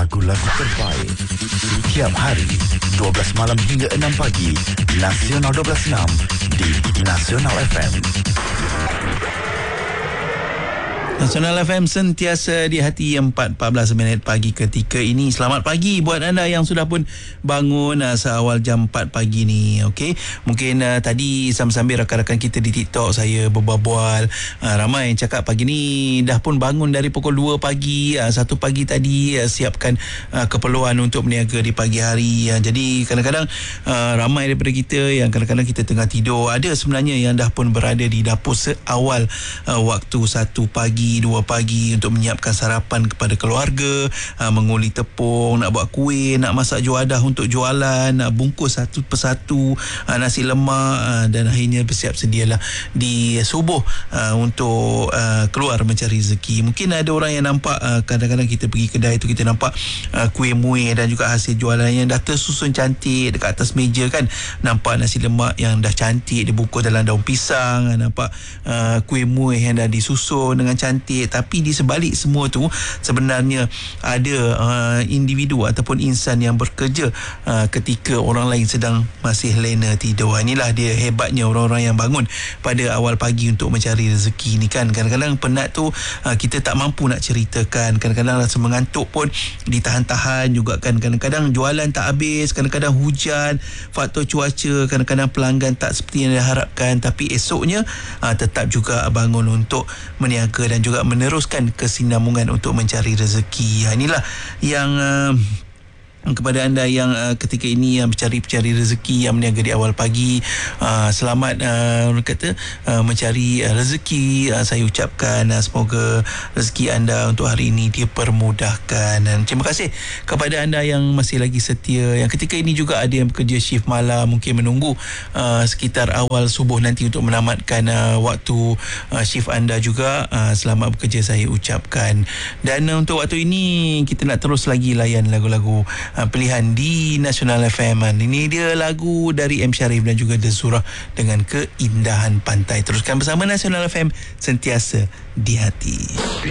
lagu-lagu terbaik setiap hari 12 malam hingga 6 pagi. Nasional 12.6 di Nasional FM. Nasional FM sentiasa di hati 4.14 minit pagi ketika ini. Selamat pagi buat anda yang sudah pun bangun seawal jam 4 pagi ni. Okey, mungkin tadi sambil-sambil rakan-rakan kita di TikTok saya berbual, ramai yang cakap pagi ni dah pun bangun dari pukul 2 pagi, 1 pagi tadi siapkan keperluan untuk berniaga di pagi hari. Jadi kadang-kadang ramai daripada kita yang kadang-kadang kita tengah tidur, ada sebenarnya yang dah pun berada di dapur seawal waktu 1 pagi 2 pagi untuk menyiapkan sarapan kepada keluarga, menguli tepung, nak buat kuih, nak masak juadah untuk jualan, nak bungkus satu persatu nasi lemak, dan akhirnya bersiap sedialah di subuh untuk keluar mencari rezeki. Mungkin ada orang yang nampak kadang-kadang kita pergi kedai tu, kita nampak kuih muih dan juga hasil jualan yang dah tersusun cantik dekat atas meja kan. Nampak nasi lemak yang dah cantik dibungkus dalam daun pisang, nampak kuih muih yang dah disusun dengan cantik. Tapi di sebalik semua tu sebenarnya ada individu ataupun insan yang bekerja ketika orang lain sedang masih lena tidur. Inilah dia hebatnya orang-orang yang bangun pada awal pagi untuk mencari rezeki ni kan. Kadang-kadang penat tu kita tak mampu nak ceritakan, kadang-kadang rasa mengantuk pun ditahan-tahan juga kan. Kadang-kadang jualan tak habis, kadang-kadang hujan, faktor cuaca, kadang-kadang pelanggan tak seperti yang diharapkan, tapi esoknya tetap juga bangun untuk meniaga dan juga meneruskan kesinambungan untuk mencari rezeki. Inilah yang kepada anda yang ketika ini yang mencari rezeki, yang berniaga di awal pagi, selamat kata mencari rezeki. Saya ucapkan semoga rezeki anda untuk hari ini dipermudahkan, dan terima kasih kepada anda yang masih lagi setia, yang ketika ini juga ada yang bekerja shift malam, mungkin menunggu sekitar awal subuh nanti untuk menamatkan waktu shift anda juga. Selamat bekerja saya ucapkan. Dan untuk waktu ini kita nak terus lagi layan lagu-lagu pilihan di Nasional FM. Ini dia lagu dari M. Sharif dan juga Dezura dengan Keindahan Pantai. Teruskan bersama Nasional FM, sentiasa di hati.